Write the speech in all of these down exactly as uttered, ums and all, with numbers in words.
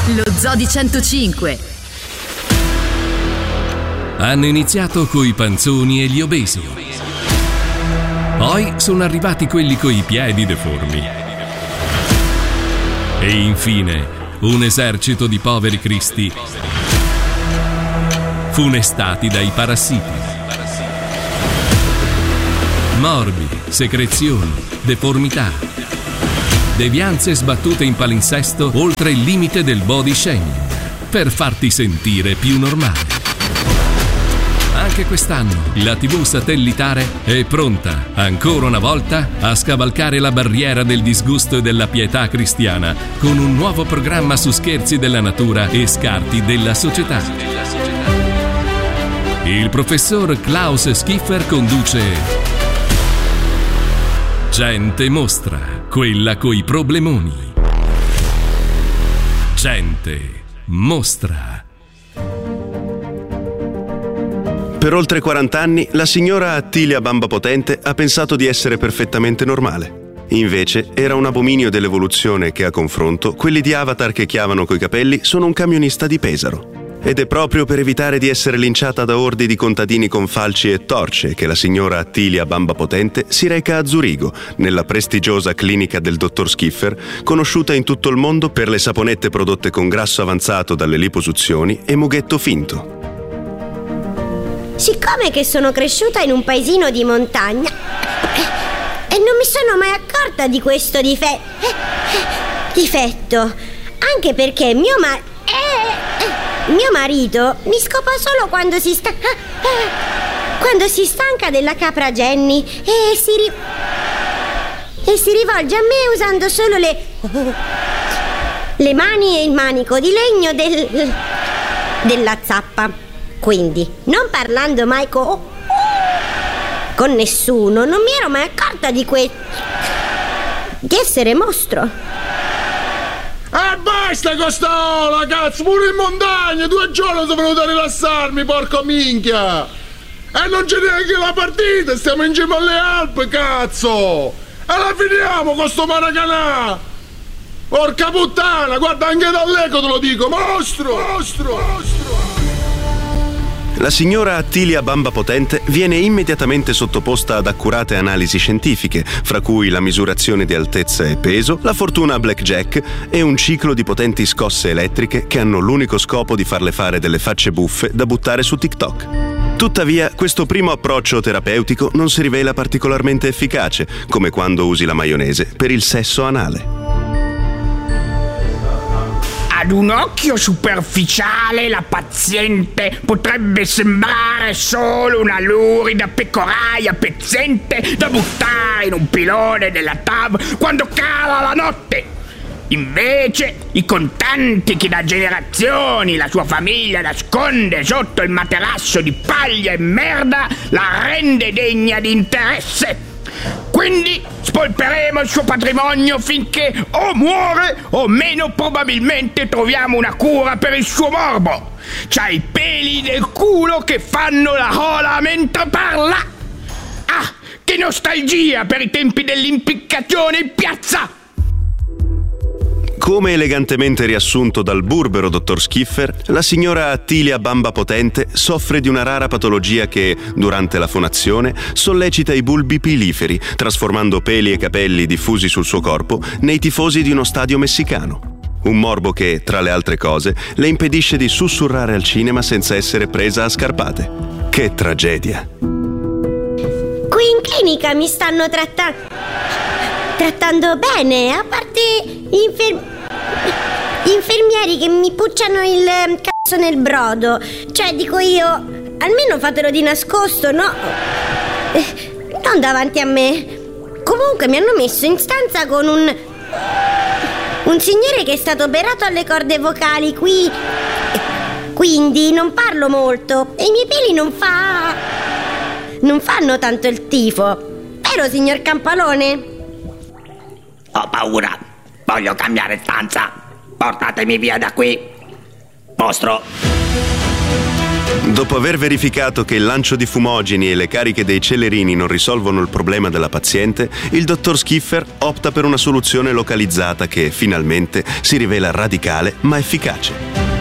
Lo Zoo di centocinque. Hanno iniziato coi panzoni e gli obesi. Poi sono arrivati quelli coi piedi deformi. E infine un esercito di poveri cristi funestati dai parassiti. Morbi, secrezioni, deformità, devianze sbattute in palinsesto oltre il limite del body shaming per farti sentire più normale. Anche quest'anno la tivù satellitare è pronta, ancora una volta, a scavalcare la barriera del disgusto e della pietà cristiana con un nuovo programma su scherzi della natura e scarti della società. Il professor Klaus Schiffer conduce Gente Mostra, quella coi problemoni. Gente Mostra. Per oltre quaranta anni la signora Attilia Bamba Potente ha pensato di essere perfettamente normale. Invece era un abominio dell'evoluzione che, a confronto, quelli di Avatar che chiavano coi capelli sono un camionista di Pesaro. Ed è proprio per evitare di essere linciata da ordi di contadini con falci e torce che la signora Attilia Bamba Potente si reca a Zurigo, nella prestigiosa clinica del dottor Schiffer, conosciuta in tutto il mondo per le saponette prodotte con grasso avanzato dalle liposuzioni e mughetto finto. Siccome che sono cresciuta in un paesino di montagna e non mi sono mai accorta di questo dife- difetto, anche perché mio ma- eh, mio marito mi scopa solo quando si sta quando si stanca della capra Jenny e si ri- e si rivolge a me usando solo le le mani e il manico di legno del della zappa. Quindi, non parlando mai co- con nessuno, non mi ero mai accorta di que... di essere mostro. Ah, basta con sta cazzo, pure in montagna, due giorni sono venuto a rilassarmi, porco minchia! E non c'è neanche la partita, stiamo in cima alle Alpi, cazzo! E la finiamo con sto Maracanã! Porca puttana, guarda, anche dall'eco te lo dico, mostro, mostro, mostro! La signora Attilia Bamba Potente viene immediatamente sottoposta ad accurate analisi scientifiche, fra cui la misurazione di altezza e peso, la fortuna blackjack e un ciclo di potenti scosse elettriche che hanno l'unico scopo di farle fare delle facce buffe da buttare su TikTok. Tuttavia, questo primo approccio terapeutico non si rivela particolarmente efficace, come quando usi la maionese per il sesso anale. Ad un occhio superficiale la paziente potrebbe sembrare solo una lurida pecoraia pezzente da buttare in un pilone della T A V quando cala la notte. Invece i contanti che da generazioni la sua famiglia nasconde sotto il materasso di paglia e merda la rende degna di interesse. Quindi spolperemo il suo patrimonio finché o muore o meno probabilmente troviamo una cura per il suo morbo. C'ha i peli del culo che fanno la rola mentre parla. Ah, che nostalgia per i tempi dell'impiccagione in piazza! Come elegantemente riassunto dal burbero dottor Schiffer, la signora Attilia Bamba Potente soffre di una rara patologia che, durante la fonazione, sollecita i bulbi piliferi, trasformando peli e capelli diffusi sul suo corpo nei tifosi di uno stadio messicano. Un morbo che, tra le altre cose, le impedisce di sussurrare al cinema senza essere presa a scarpate. Che tragedia! Qui in clinica mi stanno trattando... trattando bene, a parte gli infer... gli infermieri che mi pucciano il cazzo nel brodo. Cioè, dico io, almeno fatelo di nascosto, no? Eh, non davanti a me. Comunque mi hanno messo in stanza con un... un signore che è stato operato alle corde vocali qui. Quindi non parlo molto e i miei peli non fa... non fanno tanto il tifo. Vero, signor Campalone? Ho paura, voglio cambiare stanza. Portatemi via da qui. Mostro. Dopo aver verificato che il lancio di fumogeni e le cariche dei celerini non risolvono il problema della paziente, il dottor Skiffer opta per una soluzione localizzata che, finalmente, si rivela radicale ma efficace.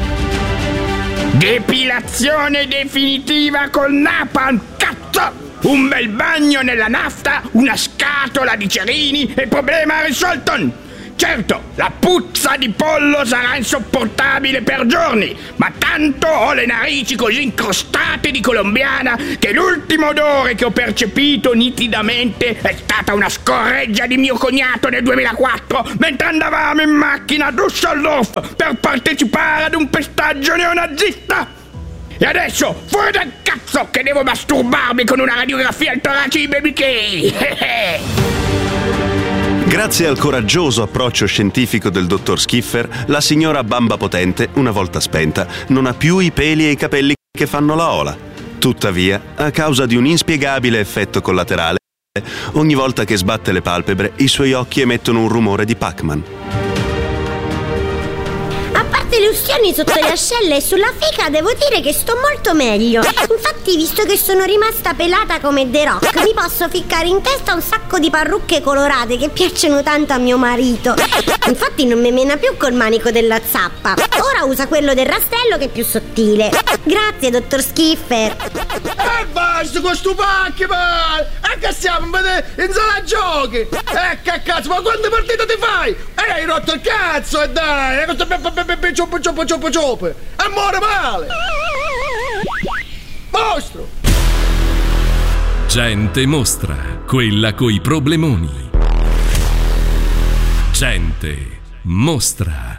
Depilazione definitiva col napalm, cazzo! Un bel bagno nella nafta, una scatola di cerini e il problema risolto! Certo, la puzza di pollo sarà insopportabile per giorni, ma tanto ho le narici così incrostate di colombiana che l'ultimo odore che ho percepito nitidamente è stata una scorreggia di mio cognato nel duemilaquattro mentre andavamo in macchina a Düsseldorf per partecipare ad un pestaggio neonazista. E adesso, fuori dal cazzo che devo masturbarmi con una radiografia al torace di Baby K! Grazie al coraggioso approccio scientifico del dottor Skiffer, la signora Bamba Potente, una volta spenta, non ha più i peli e i capelli che fanno la ola. Tuttavia, a causa di un inspiegabile effetto collaterale, ogni volta che sbatte le palpebre, i suoi occhi emettono un rumore di Pac-Man. A parte le ustioni sotto le ascelle e sulla fica, devo dire che sto molto meglio. Infatti, visto che sono rimasta pelata come The Rock, mi posso ficcare in testa un sacco di parrucche colorate che piacciono tanto a mio marito. Infatti non mi mena più col manico della zappa. Ora usa quello del rastrello che è più sottile. Grazie, dottor Skiffer. E basta con sto pacchi, ma! E che stiamo in sala giochi? E che cazzo, ma quante partite ti fai? E hai rotto il cazzo, e dai! E questo cioppo cioppo cioppo cioppo! E muore male! Mostro! Gente mostra, quella coi problemoni. Gente mostra.